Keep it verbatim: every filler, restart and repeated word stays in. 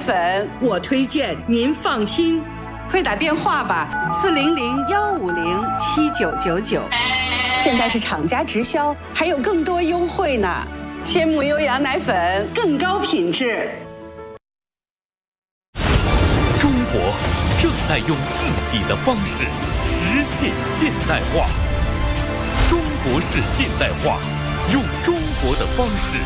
粉，我推荐您放心。快打电话吧，四零零幺五零七九九九。现在是厂家直销，还有更多优惠呢。鲜母优羊奶粉更高品质。 中国正在用自己的方式实现现代化。中国式现代化，用中国的方式